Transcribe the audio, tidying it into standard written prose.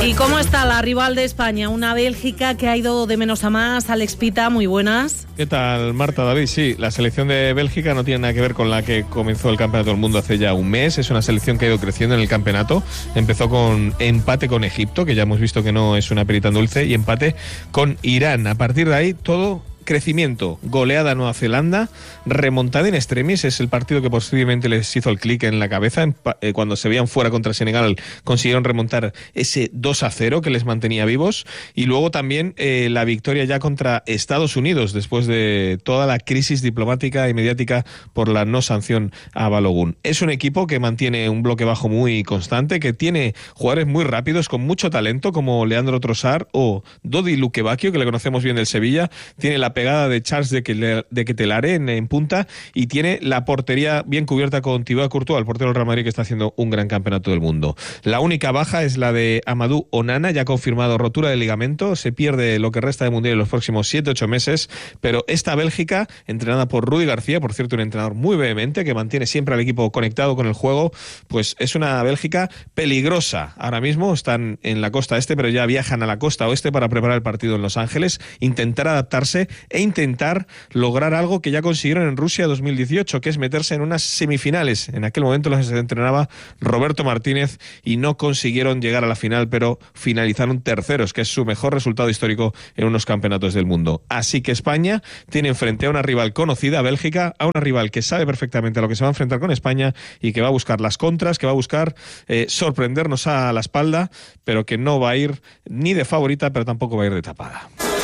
¿Y cómo está la rival de España? Una Bélgica que ha ido de menos a más. Alex Pita, muy buenas. ¿Qué tal, Marta, David? Sí, la selección de Bélgica no tiene nada que ver con la que comenzó el Campeonato del Mundo hace ya un mes. Es una selección que ha ido creciendo en el campeonato. Empezó con empate con Egipto, que ya hemos visto que no es una perita dulce, y empate con Irán. A partir de ahí, todo crecimiento, goleada a Nueva Zelanda, remontada en extremis, es el partido que posiblemente les hizo el clic en la cabeza. Cuando se veían fuera contra Senegal consiguieron remontar ese 2-0 que les mantenía vivos, y luego también la victoria ya contra Estados Unidos después de toda la crisis diplomática y mediática por la no sanción a Balogun. Es un equipo que mantiene un bloque bajo muy constante, que tiene jugadores muy rápidos con mucho talento como Leandro Trossard o Dodi Lukebakio, que le conocemos bien del Sevilla. Tiene la pegada de Charles de Ketelaere en punta, y tiene la portería bien cubierta con Thibaut Courtois, el portero del Real Madrid, que está haciendo un gran campeonato del mundo. La única baja es la de Amadou Onana, ya confirmado rotura de ligamento, se pierde lo que resta de Mundial en los próximos 7-8 meses, pero esta Bélgica, entrenada por Rudi García, por cierto un entrenador muy vehemente, que mantiene siempre al equipo conectado con el juego, pues es una Bélgica peligrosa. Ahora mismo están en la costa este, pero ya viajan a la costa oeste para preparar el partido en Los Ángeles, intentar adaptarse e intentar lograr algo que ya consiguieron en Rusia 2018, que es meterse en unas semifinales. En aquel momento los entrenaba Roberto Martínez y no consiguieron llegar a la final, pero finalizaron terceros, que es su mejor resultado histórico en unos campeonatos del mundo. Así que España tiene enfrente a una rival conocida, Bélgica, a una rival que sabe perfectamente a lo que se va a enfrentar con España y que va a buscar las contras, que va a buscar sorprendernos a la espalda, pero que no va a ir ni de favorita, pero tampoco va a ir de tapada.